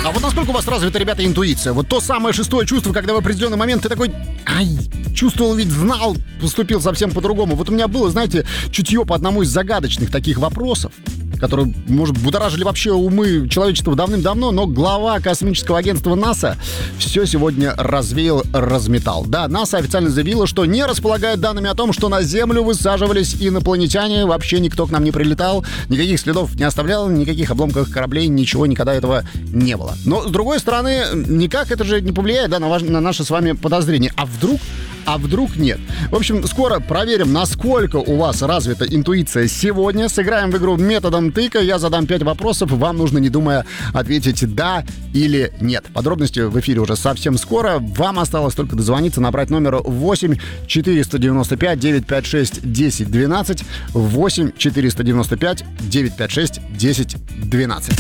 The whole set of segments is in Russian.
А вот насколько у вас развита, ребята, интуиция? Вот то самое шестое чувство, когда в определенный момент ты такой, чувствовал, ведь знал, поступил совсем по-другому. Вот у меня было, знаете, чутье по одному из загадочных таких вопросов, которые, может, будоражили вообще умы человечества давным-давно, но глава космического агентства НАСА все сегодня развеял, разметал. Да, НАСА официально заявила, что не располагает данными о том, что на Землю высаживались инопланетяне, вообще никто к нам не прилетал, никаких следов не оставлял, никаких обломков кораблей, ничего никогда этого не было. Но, с другой стороны, никак это же не повлияет, да, на наши с вами подозрения. А вдруг нет? В общем, скоро проверим, насколько у вас развита интуиция сегодня. Сыграем в игру методом тыка. Я задам 5 вопросов. Вам нужно, не думая, ответить «да» или «нет». Подробности в эфире уже совсем скоро. Вам осталось только дозвониться, набрать номер 8 495 956 10 12. 8 495 956 10 12.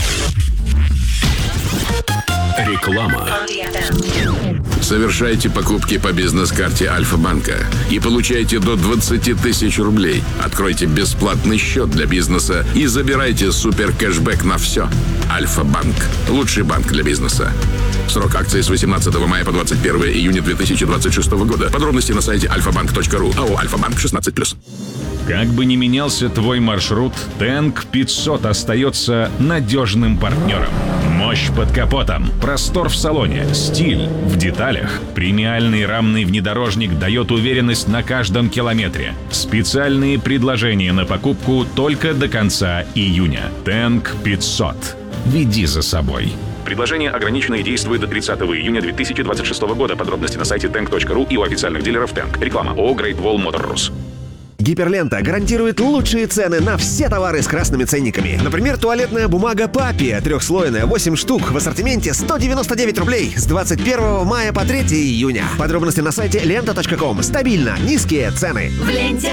Реклама. Совершайте покупки по бизнес-карте Альфа-банка и получайте до 20 тысяч рублей. Откройте бесплатный счет для бизнеса и забирайте супер-кэшбэк на все. Альфа-банк. Лучший банк для бизнеса. Срок акции с 18 мая по 21 июня 2026 года. Подробности на сайте alfabank.ru. АО «Альфа-банк» 16+. Как бы ни менялся твой маршрут, Тенг 500 остается надежным партнером. Мощь под капотом, простор в салоне, стиль в деталях. Премиальный рамный внедорожник дает уверенность на каждом километре. Специальные предложения на покупку только до конца июня. Тенг 500. Веди за собой. Предложение ограничено и действует до 30 июня 2026 года. Подробности на сайте tank.ru и у официальных дилеров Тенг. Реклама ООО Great Wall Motor Rus. Гиперлента гарантирует лучшие цены на все товары с красными ценниками. Например, туалетная бумага Папия, 3-слойная, 8 штук, в ассортименте 199 рублей с 21 мая по 3 июня. Подробности на сайте lenta.com. Стабильно низкие цены. В ленте